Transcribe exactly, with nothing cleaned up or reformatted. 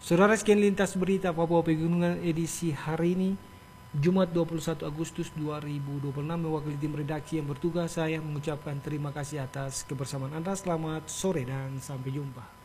Saudara, sekian lintas berita Papua Pegunungan edisi hari ini, Jumat dua puluh satu Agustus dua ribu dua puluh enam. Mewakili tim redaksi yang bertugas, saya mengucapkan terima kasih atas kebersamaan Anda. Selamat sore dan sampai jumpa.